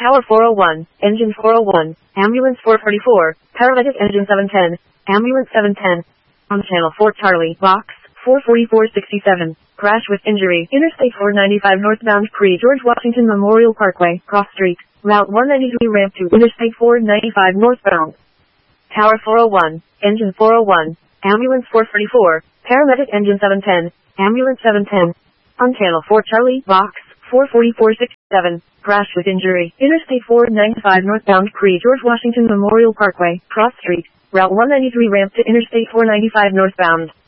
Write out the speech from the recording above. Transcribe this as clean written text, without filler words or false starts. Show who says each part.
Speaker 1: Tower 401, Engine 401, Ambulance 434, Paramedic Engine 710, Ambulance 710. On Channel 4 Charlie, Box 44467. Crash with injury. Interstate 495 northbound Pre-George Washington Memorial Parkway, Cross Street, Route 193 ramp to Interstate 495 northbound. Tower 401, Engine 401, Ambulance 434, Paramedic Engine 710, Ambulance 710. On Channel 4 Charlie, Box 44467. Crash with injury. Interstate 495 northbound Pre-George Washington Memorial Parkway, Cross Street, Route 193 ramp to Interstate 495 northbound.